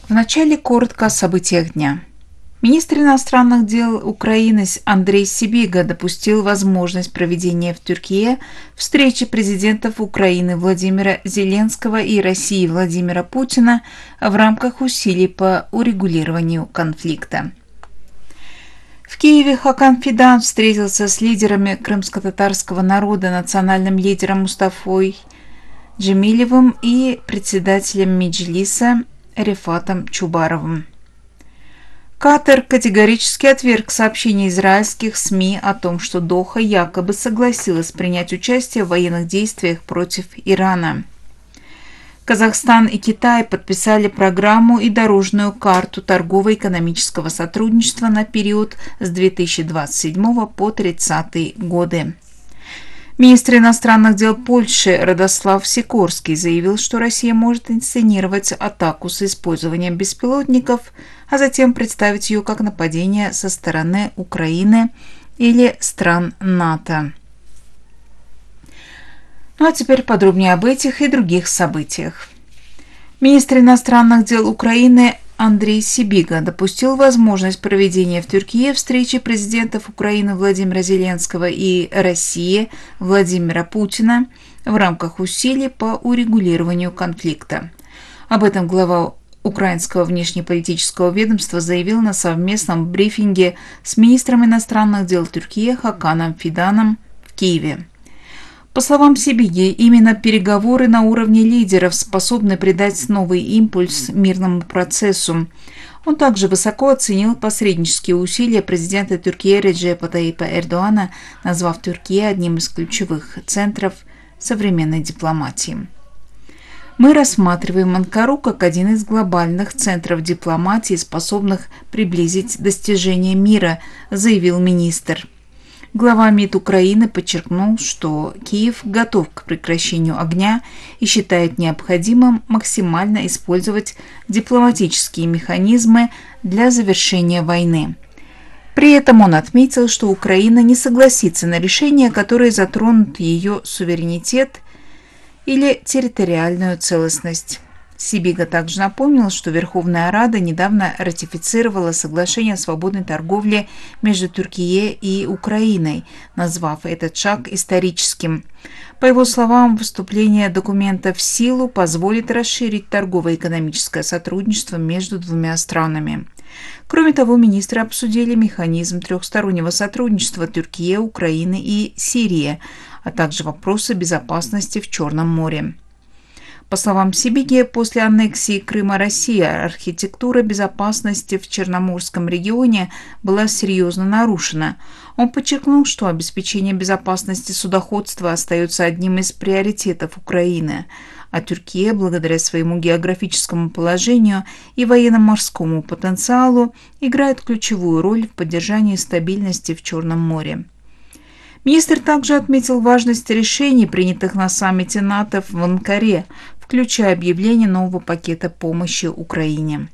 Вначале коротко о событиях дня. Министр иностранных дел Украины Андрей Сибига допустил возможность проведения в Тюркии встречи президентов Украины Владимира Зеленского и России Владимира Путина в рамках усилий по урегулированию конфликта. В Киеве Хакан Фидан встретился с лидерами крымско-татарского народа, национальным лидером Мустафой Джемилевым и председателем Меджлиса Рефатом Чубаровым. Катар категорически отверг сообщения израильских СМИ о том, что Доха якобы согласилась принять участие в военных действиях против Ирана. Казахстан и Китай подписали программу и дорожную карту торгово-экономического сотрудничества на период с 2027 по 30 годы. Министр иностранных дел Польши Радослав Сикорский заявил, что Россия может инсценировать атаку с использованием беспилотников, а затем представить ее как нападение со стороны Украины или стран НАТО. Ну а теперь подробнее об этих и других событиях. Министр иностранных дел Украины Андрей Сибига допустил возможность проведения в Тюркии встречи президентов Украины Владимира Зеленского и России Владимира Путина в рамках усилий по урегулированию конфликта. Об этом глава украинского внешнеполитического ведомства заявил на совместном брифинге с министром иностранных дел Тюркии Хаканом Фиданом в Киеве. По словам Сибиги, именно переговоры на уровне лидеров способны придать новый импульс мирному процессу. Он также высоко оценил посреднические усилия президента Тюркии Реджепа Таyyипа Эрдоана, назвав Тюркию одним из ключевых центров современной дипломатии. Мы рассматриваем Анкару как один из глобальных центров дипломатии, способных приблизить достижение мира, заявил министр. Глава МИД Украины подчеркнул, что Киев готов к прекращению огня и считает необходимым максимально использовать дипломатические механизмы для завершения войны. При этом он отметил, что Украина не согласится на решения, которые затронут ее суверенитет или территориальную целостность. Сибига также напомнил, что Верховная Рада недавно ратифицировала соглашение о свободной торговле между Тюркией и Украиной, назвав этот шаг историческим. По его словам, вступление документа в силу позволит расширить торгово-экономическое сотрудничество между двумя странами. Кроме того, министры обсудили механизм трехстороннего сотрудничества Тюркии, Украины и Сирии, а также вопросы безопасности в Черном море. По словам Сибиги, после аннексии Крыма России архитектура безопасности в Черноморском регионе была серьезно нарушена. Он подчеркнул, что обеспечение безопасности судоходства остается одним из приоритетов Украины, а Тюркия, благодаря своему географическому положению и военно-морскому потенциалу, играет ключевую роль в поддержании стабильности в Черном море. Министр также отметил важность решений, принятых на саммите НАТО в Анкаре, включая объявление нового пакета помощи Украине.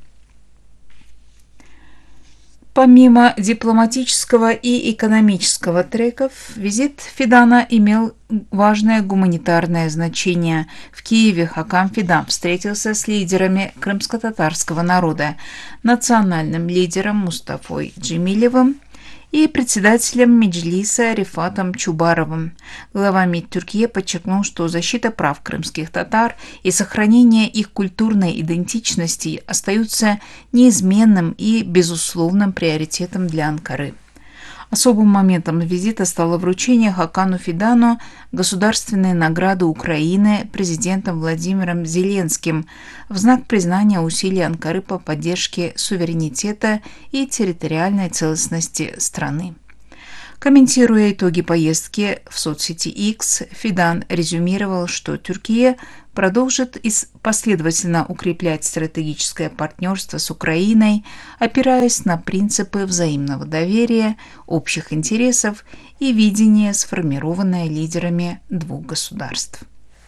Помимо дипломатического и экономического треков, визит Фидана имел важное гуманитарное значение. В Киеве Хакан Фидан встретился с лидерами крымско-татарского народа, национальным лидером Мустафой Джемилевым и председателем Меджлиса Рефатом Чубаровым. Глава МИД Тюркии подчеркнул, что защита прав крымских татар и сохранение их культурной идентичности остаются неизменным и безусловным приоритетом для Анкары. Особым моментом визита стало вручение Хакану Фидану государственной награды Украины президентом Владимиром Зеленским в знак признания усилий Анкары по поддержке суверенитета и территориальной целостности страны. Комментируя итоги поездки в соцсети X, Фидан резюмировал, что Тюркия продолжит последовательно укреплять стратегическое партнерство с Украиной, опираясь на принципы взаимного доверия, общих интересов и видения, сформированное лидерами двух государств.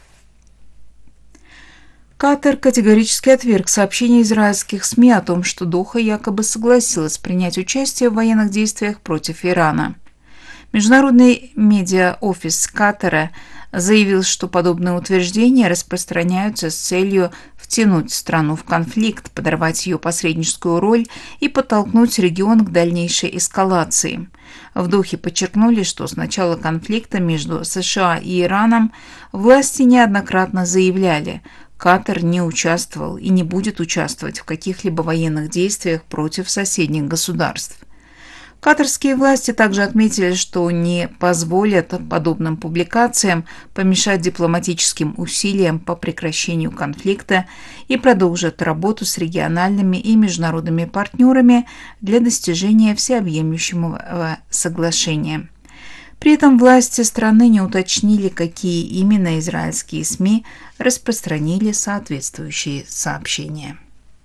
Катар категорически отверг сообщения израильских СМИ о том, что Доха якобы согласилась принять участие в военных действиях против Ирана. Международный медиа-офис Катара заявил, что подобные утверждения распространяются с целью втянуть страну в конфликт, подорвать ее посредническую роль и подтолкнуть регион к дальнейшей эскалации. В Дохе подчеркнули, что с начала конфликта между США и Ираном власти неоднократно заявляли, Катар не участвовал и не будет участвовать в каких-либо военных действиях против соседних государств. Катарские власти также отметили, что не позволят подобным публикациям помешать дипломатическим усилиям по прекращению конфликта и продолжат работу с региональными и международными партнерами для достижения всеобъемлющего соглашения. При этом власти страны не уточнили, какие именно израильские СМИ распространили соответствующие сообщения.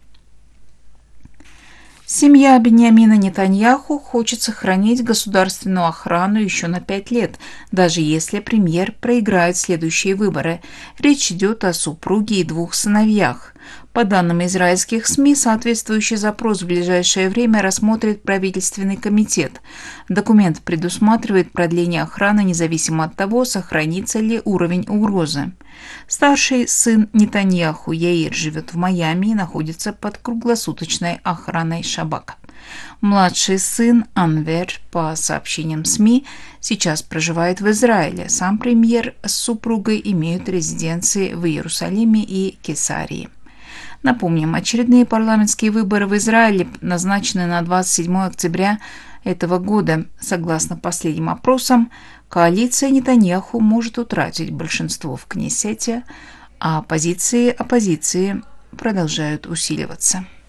Семья Биньямина Нетаньяху хочет сохранить государственную охрану еще на 5 лет, даже если премьер проиграет следующие выборы. Речь идет о супруге и 2 сыновьях. По данным израильских СМИ, соответствующий запрос в ближайшее время рассмотрит правительственный комитет. Документ предусматривает продление охраны независимо от того, сохранится ли уровень угрозы. Старший сын Нетаньяху Яир живет в Майами и находится под круглосуточной охраной Шабака. Младший сын Анвер, по сообщениям СМИ, сейчас проживает в Израиле. Сам премьер с супругой имеют резиденции в Иерусалиме и Кесарии. Напомним, очередные парламентские выборы в Израиле назначены на 27 октября этого года. Согласно последним опросам, коалиция Нетаньяху может утратить большинство в Кнессете, а позиции оппозиции продолжают усиливаться.